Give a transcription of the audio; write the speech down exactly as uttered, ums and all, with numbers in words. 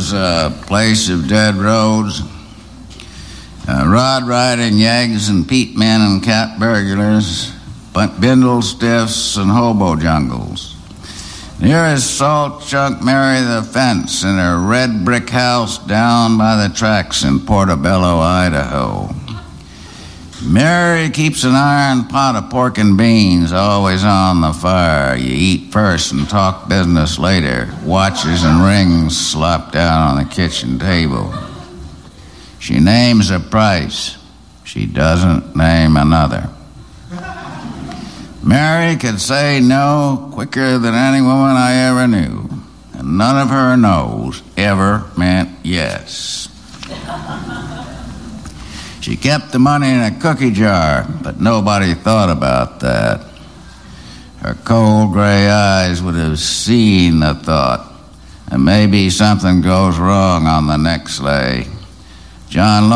was a place of dead roads, uh, rod-riding yeggs and peat men and cat burglars, bindle stiffs and hobo jungles. Near his salt chunk Mary the fence in her red brick house down by the tracks in Portobello, Idaho. Mary keeps an iron pot of pork and beans always on the fire. You eat first and talk business later. Watches and rings slop down on the kitchen table. She names a price. She doesn't name another. Mary could say no quicker than any woman I ever knew, and none of her no's ever meant yes. She kept the money in a cookie jar, but nobody thought about that. Her cold gray eyes would have seen the thought, and maybe something goes wrong on the next sleigh. John